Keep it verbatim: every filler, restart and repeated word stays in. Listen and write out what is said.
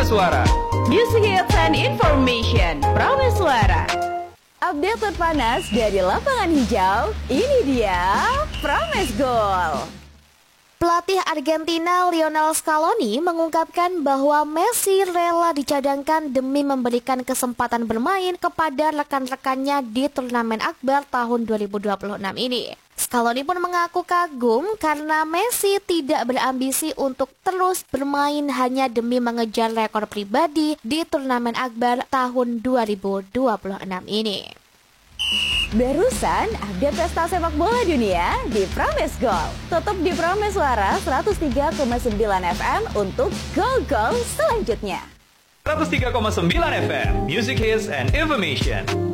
Prameswara. Music hits and information. Prameswara. Update terpanas dari lapangan hijau. Ini dia Prames Gol. Pelatih Argentina Lionel Scaloni mengungkapkan bahwa Messi rela dicadangkan demi memberikan kesempatan bermain kepada rekan-rekannya di turnamen akbar tahun dua ribu dua puluh enam ini. Scaloni pun mengaku kagum karena Messi tidak berambisi untuk terus bermain hanya demi mengejar rekor pribadi di turnamen akbar tahun dua ribu dua puluh enam ini. Barusan update pesta sepak bola dunia di Prames Gol. Tetap di Prameswara seratus tiga koma sembilan F M untuk gol-gol selanjutnya. seratus tiga koma sembilan F M, Music Hits and Information.